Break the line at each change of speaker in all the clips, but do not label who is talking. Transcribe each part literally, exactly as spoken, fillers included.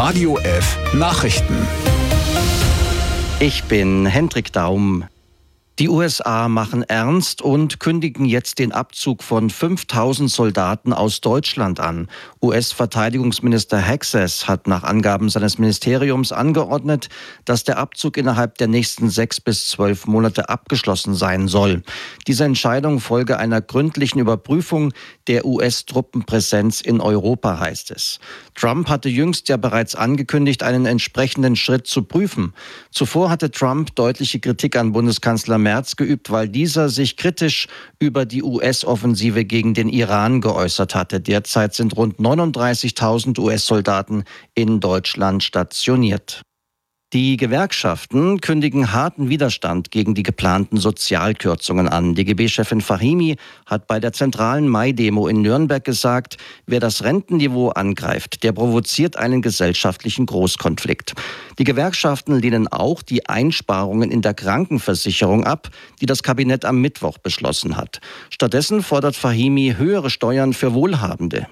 Radio F Nachrichten.
Ich bin Hendrik Daum. Die U S A machen ernst und kündigen jetzt den Abzug von fünftausend Soldaten aus Deutschland an. U S-Verteidigungsminister Haxas hat nach Angaben seines Ministeriums angeordnet, dass der Abzug innerhalb der nächsten sechs bis zwölf Monate abgeschlossen sein soll. Diese Entscheidung folge einer gründlichen Überprüfung der U S-Truppenpräsenz in Europa, heißt es. Trump hatte jüngst ja bereits angekündigt, einen entsprechenden Schritt zu prüfen. Zuvor hatte Trump deutliche Kritik an Bundeskanzler Merz geübt, weil dieser sich kritisch über die U S-Offensive gegen den Iran geäußert hatte. Derzeit sind rund neununddreißigtausend U S-Soldaten in Deutschland stationiert. Die Gewerkschaften kündigen harten Widerstand gegen die geplanten Sozialkürzungen an. D G B-Chefin Fahimi hat bei der zentralen Mai-Demo in Nürnberg gesagt, wer das Rentenniveau angreift, der provoziert einen gesellschaftlichen Großkonflikt. Die Gewerkschaften lehnen auch die Einsparungen in der Krankenversicherung ab, die das Kabinett am Mittwoch beschlossen hat. Stattdessen fordert Fahimi höhere Steuern für Wohlhabende.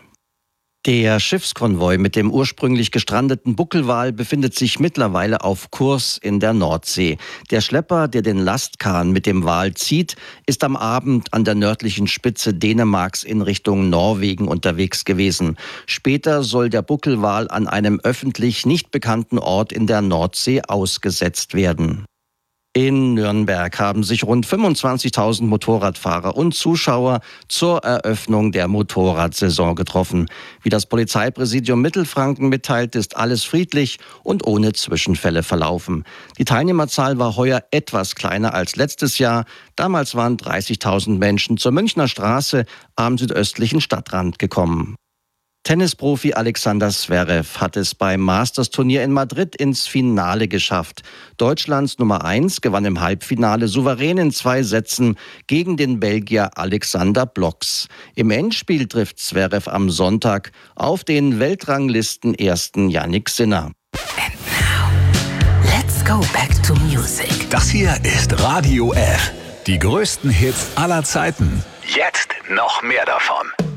Der Schiffskonvoi mit dem ursprünglich gestrandeten Buckelwal befindet sich mittlerweile auf Kurs in der Nordsee. Der Schlepper, der den Lastkahn mit dem Wal zieht, ist am Abend an der nördlichen Spitze Dänemarks in Richtung Norwegen unterwegs gewesen. Später soll der Buckelwal an einem öffentlich nicht bekannten Ort in der Nordsee ausgesetzt werden. In Nürnberg haben sich rund fünfundzwanzigtausend Motorradfahrer und Zuschauer zur Eröffnung der Motorradsaison getroffen. Wie das Polizeipräsidium Mittelfranken mitteilt, ist alles friedlich und ohne Zwischenfälle verlaufen. Die Teilnehmerzahl war heuer etwas kleiner als letztes Jahr. Damals waren dreißigtausend Menschen zur Münchner Straße am südöstlichen Stadtrand gekommen. Tennisprofi Alexander Zverev hat es beim Masters-Turnier in Madrid ins Finale geschafft. Deutschlands Nummer eins gewann im Halbfinale souverän in zwei Sätzen gegen den Belgier Alexander Blocks. Im Endspiel trifft Zverev am Sonntag auf den Weltranglisten-Ersten Jannik Sinner.
And now, let's go back to music.
Das hier ist Radio F. Die größten Hits aller Zeiten. Jetzt noch mehr davon.